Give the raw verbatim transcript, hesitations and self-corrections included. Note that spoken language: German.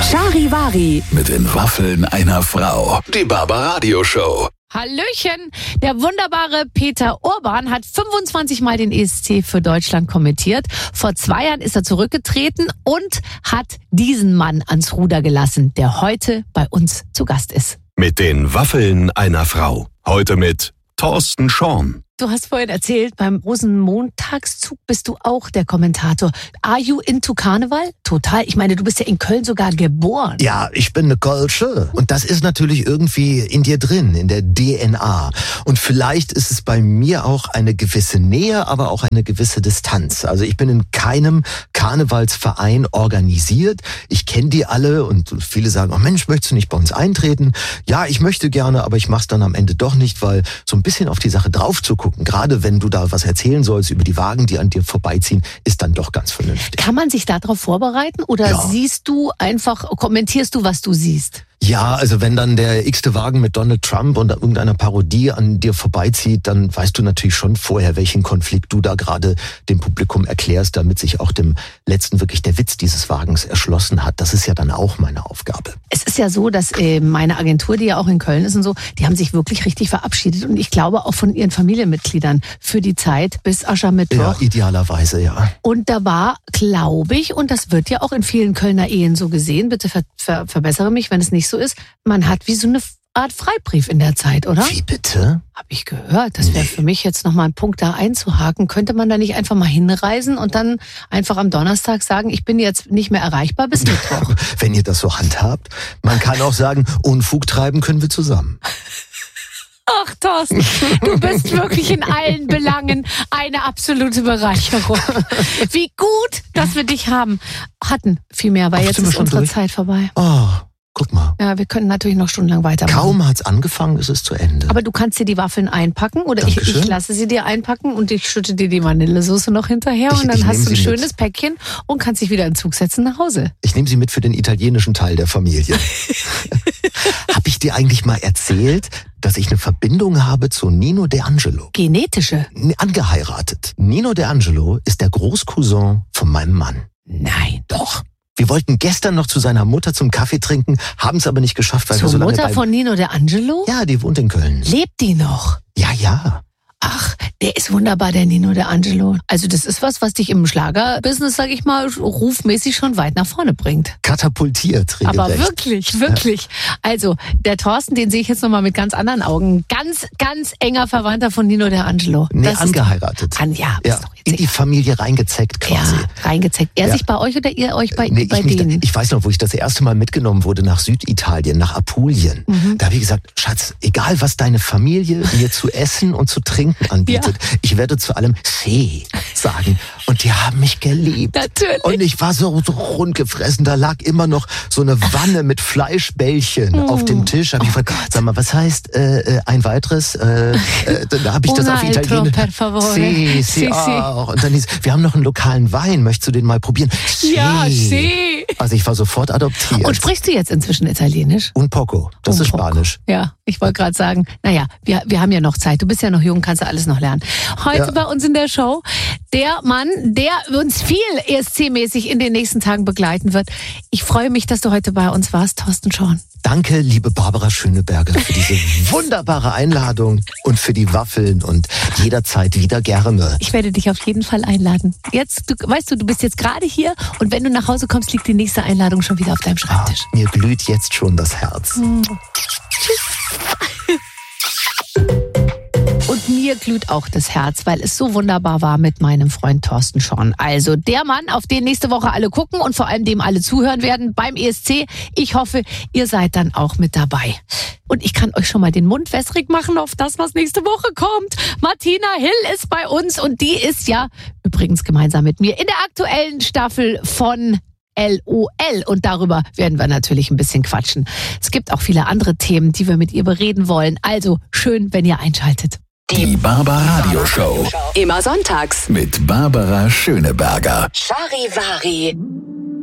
Charivari. Mit den Waffeln einer Frau. Die Barbaradio Show. Hallöchen! Der wunderbare Peter Urban hat fünfundzwanzig Mal den E S C für Deutschland kommentiert. Vor zwei Jahren ist er zurückgetreten und hat diesen Mann ans Ruder gelassen, der heute bei uns zu Gast ist. Mit den Waffeln einer Frau. Heute mit Thorsten Schorn. Du hast vorhin erzählt, beim Rosenmontagszug bist du auch der Kommentator. Are you into Karneval? Total. Ich meine, du bist ja in Köln sogar geboren. Ja, ich bin eine Kölsche. Und das ist natürlich irgendwie in dir drin, in der D N A. Und vielleicht ist es bei mir auch eine gewisse Nähe, aber auch eine gewisse Distanz. Also ich bin in keinem Karnevalsverein organisiert. Ich kenne die alle und viele sagen, oh Mensch, möchtest du nicht bei uns eintreten? Ja, ich möchte gerne, aber ich mach's dann am Ende doch nicht, weil so ein bisschen auf die Sache drauf zu gucken, gerade wenn du da was erzählen sollst über die Wagen, die an dir vorbeiziehen, ist dann doch ganz vernünftig. Kann man sich darauf vorbereiten oder Ja. siehst du einfach, kommentierst du, was du siehst? Ja, also wenn dann der x-te Wagen mit Donald Trump und irgendeiner Parodie an dir vorbeizieht, dann weißt du natürlich schon vorher, welchen Konflikt du da gerade dem Publikum erklärst, damit sich auch dem Letzten wirklich der Witz dieses Wagens erschlossen hat. Das ist ja dann auch meine Aufgabe. Es ist ja so, dass äh, meine Agentur, die ja auch in Köln ist und so, die haben sich wirklich richtig verabschiedet und ich glaube auch von ihren Familienmitgliedern für die Zeit bis Aschermittwoch. Ja, idealerweise, ja. Und da war, glaube ich, und das wird ja auch in vielen Kölner Ehen so gesehen, bitte ver ver verbessere mich, wenn es nicht so ist, man hat wie so eine Art Freibrief in der Zeit, oder? Wie bitte? Hab ich gehört. Das wäre Nee. für mich jetzt nochmal ein Punkt, da einzuhaken. Könnte man da nicht einfach mal hinreisen und dann einfach am Donnerstag sagen, ich bin jetzt nicht mehr erreichbar bis Mittwoch? Wenn ihr das so handhabt. Man kann auch sagen, Unfug treiben können wir zusammen. Ach, Thorsten, du bist wirklich in allen Belangen eine absolute Bereicherung. Wie gut, dass wir dich haben. Hatten vielmehr, aber Ach, jetzt sind wir ist schon unsere durch? Zeit vorbei. Oh, guck mal. Ja, wir können natürlich noch stundenlang weitermachen. Kaum hat's angefangen, ist es zu Ende. Aber du kannst dir die Waffeln einpacken oder ich, Dankeschön. ich lasse sie dir einpacken und ich schütte dir die Vanillesoße noch hinterher Ich- und dann ich hast nehm du ein sie mit. schönes Päckchen und kannst dich wieder in den Zug setzen nach Hause. Ich nehme sie mit für den italienischen Teil der Familie. Habe ich dir eigentlich mal erzählt, dass ich eine Verbindung habe zu Nino D'Angelo? Genetische? N- Angeheiratet. Nino D'Angelo ist der Großcousin von meinem Mann. Nein. Doch. Wir wollten gestern noch zu seiner Mutter zum Kaffee trinken, haben es aber nicht geschafft, weil wir Zur so lange Mutter bei... von Nino D'Angelo? Ja, die wohnt in Köln. Lebt die noch? Ja, ja. Ach, der ist wunderbar, der Nino D'Angelo. Also das ist was, was dich im Schlagerbusiness, sag ich mal, rufmäßig schon weit nach vorne bringt. Katapultiert, regelrecht. Aber wirklich, wirklich. Also, der Thorsten, den sehe ich jetzt nochmal mit ganz anderen Augen. Ganz, ganz enger Verwandter von Nino D'Angelo. Nee, Das ist angeheiratet. doch- An, ja, Ja, ist doch jetzt in die egal. Familie reingezeckt quasi. Ja, reingezeckt. Er Ja. sich bei euch oder ihr euch bei, Nee, bei ich, mich, denen? ich weiß noch, wo ich das erste Mal mitgenommen wurde nach Süditalien, nach Apulien. Mhm. Da habe ich gesagt, Schatz, egal was deine Familie mir zu essen und zu trinken anbietet, ich werde zu allem See sagen. Und die haben mich geliebt. Natürlich. Und ich war so, so rund gefressen. Da lag immer noch so eine Wanne mit Fleischbällchen Mm. auf dem Tisch. Hab ich Oh gefragt, sag mal, was heißt äh, äh, ein weiteres? Äh, äh, da habe ich das Un auf altro, Italienisch. per favore. Sì, Sì, sì, sì. oh. Und dann hieß, wir haben noch einen lokalen Wein. Möchtest du den mal probieren? Ja, Sì. See. Also ich war sofort adoptiert. Und sprichst du jetzt inzwischen Italienisch? Un poco, das Un ist poco. Spanisch. Ja, ich wollte gerade sagen, naja, wir, wir haben ja noch Zeit. Du bist ja noch jung, kannst du alles noch lernen. Heute Ja. bei uns in der Show der Mann, der uns viel E S C-mäßig in den nächsten Tagen begleiten wird. Ich freue mich, dass du heute bei uns warst, Thorsten Schorn. Danke, liebe Barbara Schöneberger, für diese wunderbare Einladung und für die Waffeln und jederzeit wieder gerne. Ich werde dich auf jeden Fall einladen. Jetzt, du, weißt du, du bist jetzt gerade hier und wenn du nach Hause kommst, liegt die nächste Einladung schon wieder auf deinem Ah, Schreibtisch. mir glüht jetzt schon das Herz. Und mir glüht auch das Herz, weil es so wunderbar war mit meinem Freund Thorsten Schorn. Also der Mann, auf den nächste Woche alle gucken und vor allem dem alle zuhören werden beim E S C. Ich hoffe, ihr seid dann auch mit dabei. Und ich kann euch schon mal den Mund wässrig machen auf das, was nächste Woche kommt. Martina Hill ist bei uns und die ist ja übrigens gemeinsam mit mir in der aktuellen Staffel von L O L und darüber werden wir natürlich ein bisschen quatschen. Es gibt auch viele andere Themen, die wir mit ihr bereden wollen. Also schön, wenn ihr einschaltet. Die Barbaradio Show. Immer sonntags. Mit Barbara Schöneberger. Charivari.